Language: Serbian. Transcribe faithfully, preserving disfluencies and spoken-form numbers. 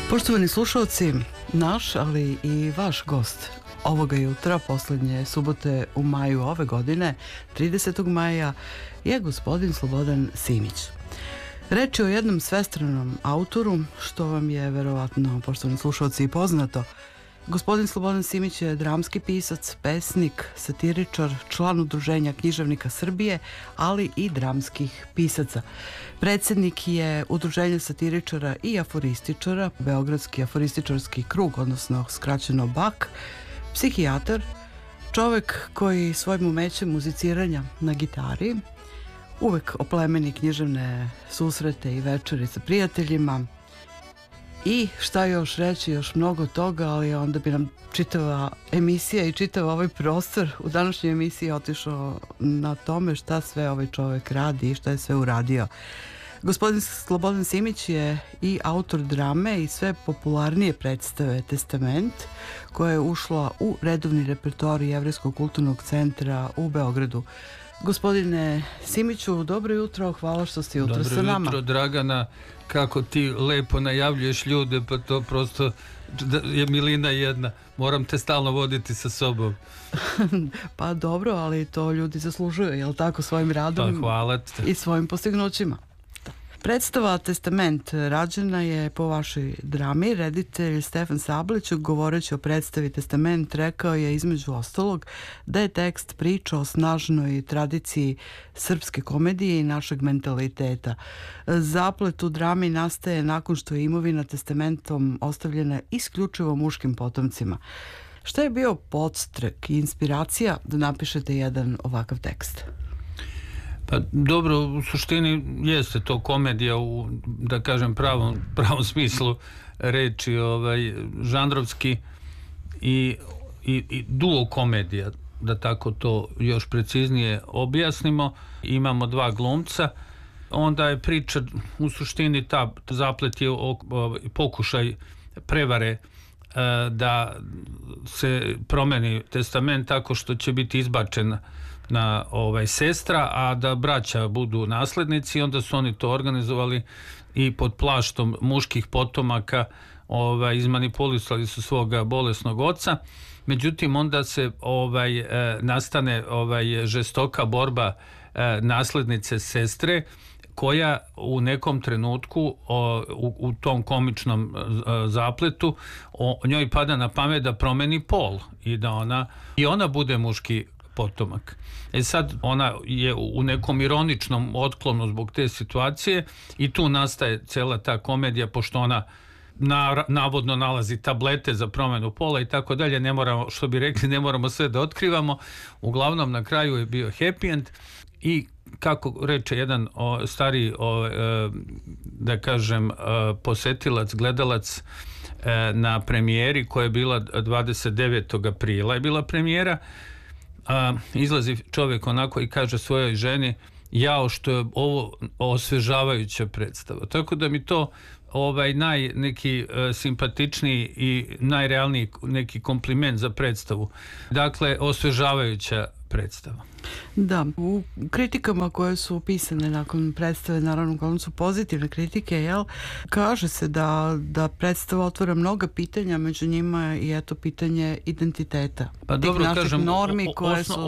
Poštovani slušalci, naš, ali i vaš gost ovoga jutra, posljednje subote u maju ove godine, tridesetog maja, je gospodin Slobodan Simić. Reč je o jednom svestranom autoru, što vam je verovatno, poštovani slušalci, i poznato. Gospodin Slobodan Simić je dramski pisac, pesnik, satiričar, član Udruženja književnika Srbije, ali i dramskih pisaca. Predsjednik je Udruženja satiričara i aforističara, Beogradski aforističarski krug, odnosno skraćeno B A K, psihijatar, čovek koji svojim umećem muziciranja na gitari uvek oplemeni književne susrete i večeri sa prijateljima. I šta još reći, još mnogo toga, ali onda bi nam čitava emisija i čitav ovaj prostor u današnjoj emisiji otišao na tome šta sve ovaj čovjek radi i šta je sve uradio. Gospodin Slobodan Simić je i autor drame i sve popularnije predstave Testament, koja je ušla u redovni repertoar Jevrejskog kulturnog centra u Beogradu. Gospodine Simiću, dobro jutro, hvala što ste jutro sa nama. Dobro jutro, Dragana, kako ti lepo najavljuješ ljude, pa to prosto je milina jedna, moram te stalno voditi sa sobom. Pa dobro, ali to ljudi zaslužuju, jel tako, svojim radom pa, hvala te. I svojim postignućima. Predstava Testament rađena je po vašoj drami. Reditelj Stefan Sablić, govoreći o predstavi Testament, rekao je između ostalog da je tekst priča o snažnoj tradiciji srpske komedije i našeg mentaliteta. Zaplet u drami nastaje nakon što je imovina testamentom ostavljena isključivo muškim potomcima. Šta je bio podstrek i inspiracija da napišete jedan ovakav tekst? Pa dobro, u suštini jeste to komedija u, da kažem, pravom, pravom smislu reči, ovaj, žanrovski i, i, i duo komedija, da tako to još preciznije objasnimo. Imamo dva glumca, onda je priča u suštini ta zaplet je o, o, pokušaj prevare da se promeni testament tako što će biti izbačen na ovaj sestra, a da braća budu naslednici. Onda su oni to organizovali i pod plaštom muških potomaka ovaj, izmanipulisali su svoga bolesnog oca. Međutim, onda se ovaj, e, nastane ovaj, žestoka borba e, naslednice sestre, koja u nekom trenutku o, u, u tom komičnom a, zapletu o, njoj pada na pamet da promeni pol i da ona i ona bude muški potomak. E sad ona je u nekom ironičnom otklonu zbog te situacije i tu nastaje cela ta komedija, pošto ona na, navodno nalazi tablete za promenu pola i tako dalje. Ne moramo, što bi rekli, ne moramo sve da otkrivamo. Uglavnom na kraju je bio happy end i kako reče jedan o, stari o, e, da kažem e, posetilac, gledalac e, na premijeri koja je bila dvadeset devetog aprila je bila premijera, a, izlazi čovjek onako i kaže svojoj ženi: jao što je ovo osvežavajuća predstava. Tako da mi to ovaj naj neki e, simpatičniji i najrealniji neki kompliment za predstavu. Dakle, osvežavajuća predstava. Da, u kritikama koje su pisane nakon predstave, naravno uglavnom su pozitivne kritike, jel? Kaže se da, da predstava otvara mnoga pitanja, među njima i eto pitanje identiteta. Pa tih dobro, naših kažem, normi o, o, koje osno, su